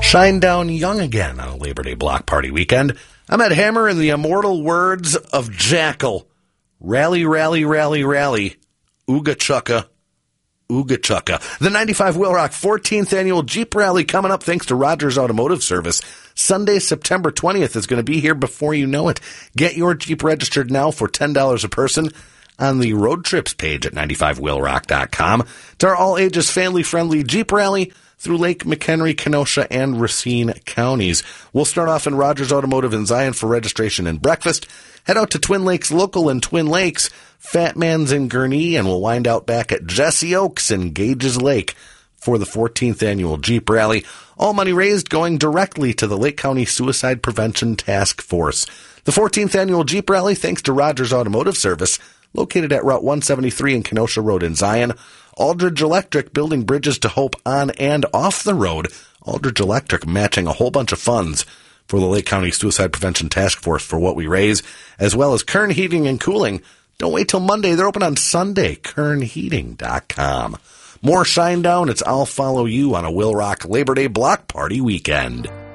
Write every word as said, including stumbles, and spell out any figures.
Shinedown young again on a Labor Day block party weekend. I'm at Hammer in the immortal words of Jackal. Rally, rally, rally, rally. Ooga chucka. Ooga chucka. The ninety-five Wheel Rock fourteenth Annual Jeep Rally coming up thanks to Rogers Automotive Service. Sunday, September twentieth is going to be here before you know it. Get your Jeep registered now for ten dollars a person on the road trips page at ninety-five wheel rock dot com. It's our all-ages, family-friendly Jeep Rally through Lake McHenry, Kenosha, and Racine counties. We'll start off in Rogers Automotive in Zion for registration and breakfast. Head out to Twin Lakes Local in Twin Lakes, Fat Man's in Gurnee, and we'll wind out back at Jesse Oaks in Gages Lake for the fourteenth Annual Jeep Rally. All money raised going directly to the Lake County Suicide Prevention Task Force. The fourteenth Annual Jeep Rally, thanks to Rogers Automotive Service, located at Route one seventy-three and Kenosha Road in Zion. Aldridge Electric, building bridges to hope on and off the road. Aldridge Electric matching a whole bunch of funds for the Lake County Suicide Prevention Task Force for what we raise, as well as Kern Heating and Cooling. Don't wait till Monday. They're open on Sunday. kern heating dot com. More Shinedown. It's I'll Follow You on a Will Rock Labor Day block party weekend.